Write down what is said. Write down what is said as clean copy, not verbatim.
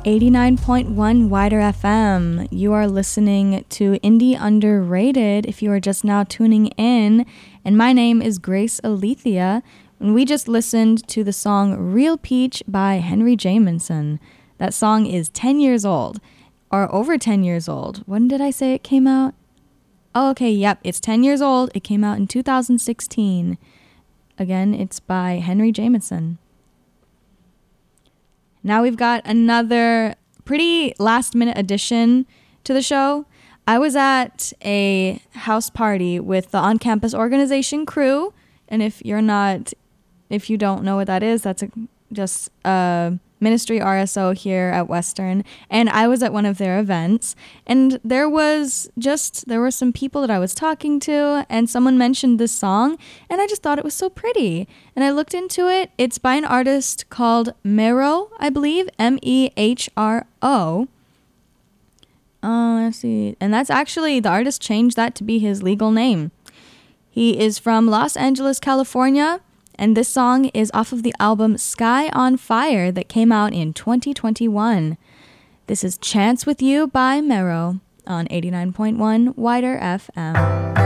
89.1 Wider FM. You are listening to Indie Underrated if you are just now tuning in. And my name is Grace Alethea. And we just listened to the song Real Peach by Henry Jamison. That song is 10 years old, or over 10 years old. When did I say it came out? Oh, okay, yep, it's 10 years old. It came out in 2016. Again, it's by Henry Jamison. Now we've got another pretty last-minute addition to the show. I was at a house party with the on-campus organization crew, and if you don't know what that is, that's just a ministry RSO here at Western, and I was at one of their events, and there were some people that I was talking to, and someone mentioned this song, and I just thought it was so pretty, and I looked into it. It's by an artist called Mehro, I believe, Mehro. Let's see, and that's actually, the artist changed that to be his legal name. He is from Los Angeles, California, and this song is off of the album Sky on Fire that came out in 2021. This is Chance with You by Mehro on 89.1 Wider FM.